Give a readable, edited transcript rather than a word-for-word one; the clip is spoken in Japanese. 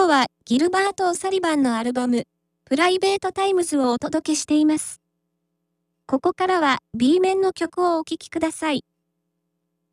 今日はギルバート・オサリバンのアルバム、プライベートタイムズをお届けしています。ここからは B 面の曲をお聴きください。